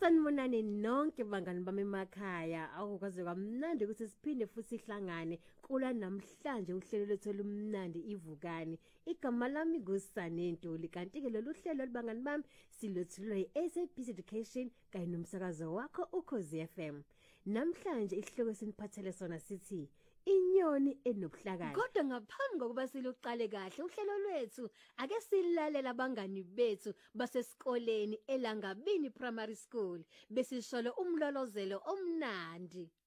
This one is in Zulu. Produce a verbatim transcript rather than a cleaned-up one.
Sanibonani nonke bangani bami emakhaya. Awukwazi kwamnandi ukuthi siphinde futhi sihlangane kula namhlanje uhlelo lethu olumnandi ivukani. Igama lami nguSane Ntuli kanti ke lolu hlelo libangani bami silethulwe yi-S A B C Education kanye nomsakazo wakho uKhozi F M. Namhlanje isihloko esiniphathele sona sithi inyoni enobuhlakani. Kodwa ngaphambi kokuba siluqale kahle uhlelo lwethu ake silalela abangani bethu basesikoleni eLangabini Primary School besisholo umlolozelo omnandi.